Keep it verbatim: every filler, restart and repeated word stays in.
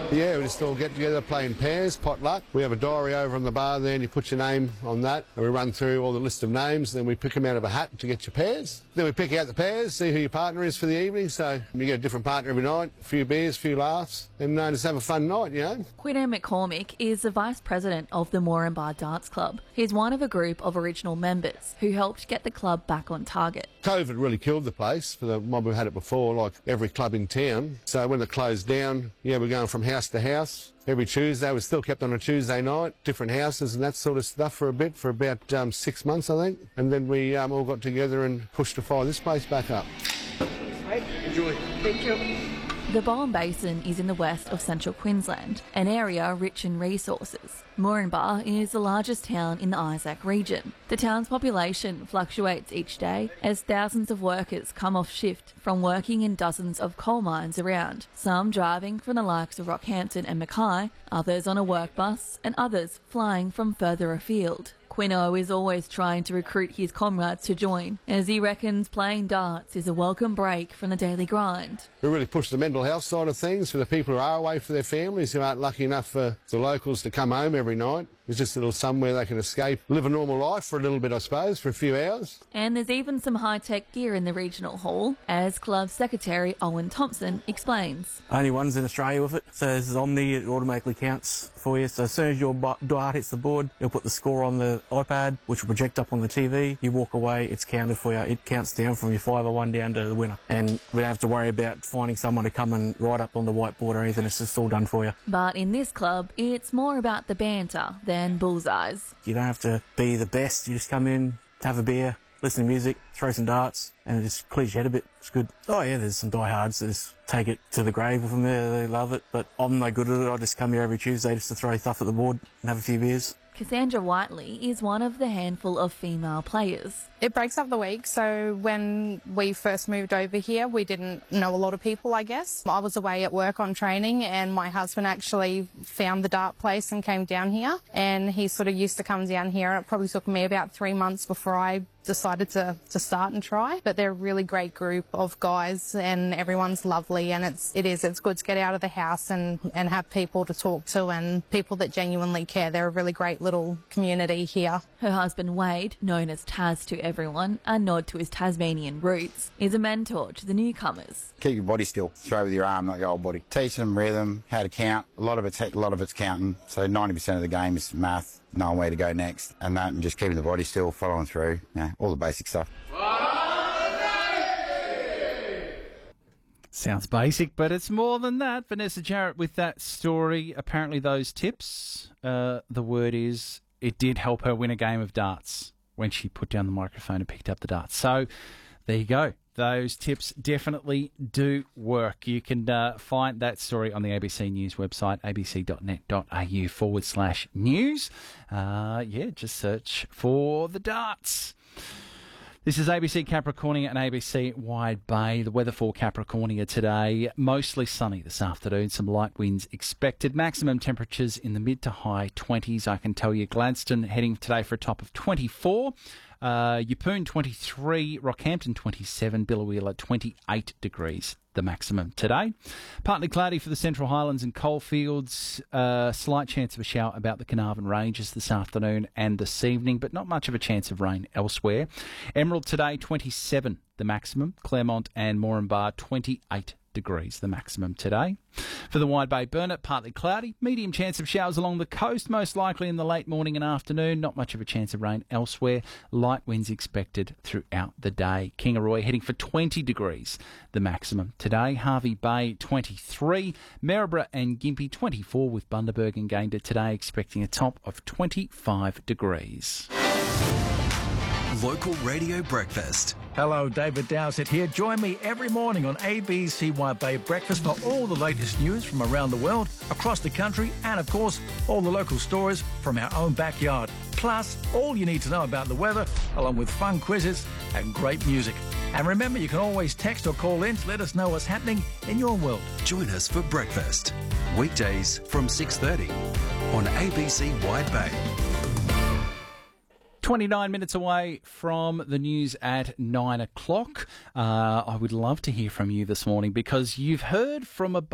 Yeah, we just all get together, play in pairs, potluck. We have a diary over on the bar there and you put your name on that and we run through all the list of names, then we pick them out of a hat to get your pairs. Then we pick out the pairs, see who your partner is for the evening, so you get a different partner every night, a few beers, a few laughs, and uh, just have a fun night, you know. Quinn McCormick is the Vice President of the Moranbah Darts Club. He's one of a group of original members who helped get the club back on target. COVID really killed the place for the mob who had it before, like every club in town. So when it closed down, yeah, we're going from house to house. Every Tuesday, we still kept on a Tuesday night, different houses and that sort of stuff for a bit, for about um, six months, I think. And then we um, all got together and pushed to fire this place back up. Right. Enjoy. Thank you. The Bowen Basin is in the west of central Queensland, an area rich in resources. Moranbah is the largest town in the Isaac region. The town's population fluctuates each day as thousands of workers come off shift from working in dozens of coal mines around, some driving from the likes of Rockhampton and Mackay, others on a work bus and others flying from further afield. Quino is always trying to recruit his comrades to join, as he reckons playing darts is a welcome break from the daily grind. We really push the mental health side of things for the people who are away for their families, who aren't lucky enough for the locals to come home every night. It's just a little somewhere they can escape, live a normal life for a little bit, I suppose, for a few hours. And there's even some high-tech gear in the regional hall, as Club Secretary Owen Thompson explains. Only one's in Australia with it, so this is Omni, it automatically counts for you. So as soon as your dart hits the board, it'll put the score on the iPad, which will project up on the T V. You walk away, it's counted for you. It counts down from your five oh one down to the winner. And we don't have to worry about finding someone to come and write up on the whiteboard or anything. It's just all done for you. But in this club, it's more about the banter than bullseyes. You don't have to be the best. You just come in, have a beer, listen to music, throw some darts, and it just clears your head a bit. It's good. Oh yeah, there's some diehards that just take it to the grave with them there. They love it. But I'm no good at it. I just come here every Tuesday just to throw stuff at the board and have a few beers. Cassandra Whiteley is one of the handful of female players. It breaks up the week, so when we first moved over here, we didn't know a lot of people, I guess. I was away at work on training, and my husband actually found the dart place and came down here, and he sort of used to come down here, and it probably took me about three months before I decided to, to start and try. But they're a really great group of guys, and everyone's lovely, and it's, it is, it's good to get out of the house and, and have people to talk to and people that genuinely care. They're a really great little community here. Her husband Wade, known as Taz to everyone, a nod to his Tasmanian roots, is a mentor to the newcomers. Keep your body still. Throw with your arm, not your whole body. Teach them rhythm, how to count. A lot of it's, a lot of it's counting. So ninety percent of the game is math, knowing where to go next, and that, and just keeping the body still, following through. You know, all the basic stuff. Sounds basic, but it's more than that. Vanessa Jarrett with that story. Apparently those tips, uh, the word is, it did help her win a game of darts when she put down the microphone and picked up the darts. So there you go. Those tips definitely do work. You can uh, find that story on the A B C News website, abc.net.au forward slash news. Uh, yeah, just search for the darts. This is A B C Capricornia and A B C Wide Bay. The weather for Capricornia today, mostly sunny this afternoon. Some light winds expected. Maximum temperatures in the mid to high twenties. I can tell you Gladstone heading today for a top of twenty-four. Uh, Yeppoon twenty-three, Rockhampton twenty-seven, Billawheeler twenty-eight degrees. The maximum today. Partly cloudy for the Central Highlands and Coalfields. Uh, slight chance of a shower about the Carnarvon Ranges this afternoon and this evening, but not much of a chance of rain elsewhere. Emerald today, twenty-seven, the maximum. Claremont and Moranbah, twenty-eight degrees, the maximum today. For the Wide Bay Burnett, partly cloudy. Medium chance of showers along the coast, most likely in the late morning and afternoon. Not much of a chance of rain elsewhere. Light winds expected throughout the day. Kingaroy heading for twenty degrees, the maximum today. Harvey Bay, twenty-three. Maryborough and Gympie, twenty-four, with Bundaberg and Gayndah today expecting a top of twenty-five degrees. Local Radio Breakfast. Hello, David Dowsett here. Join me every morning on A B C Wide Bay Breakfast for all the latest news from around the world, across the country, and of course, all the local stories from our own backyard. Plus, all you need to know about the weather, along with fun quizzes and great music. And remember, you can always text or call in to let us know what's happening in your world. Join us for breakfast, weekdays from six thirty on A B C Wide Bay. twenty-nine minutes away from the news at nine o'clock. Uh, I would love to hear from you this morning because you've heard from a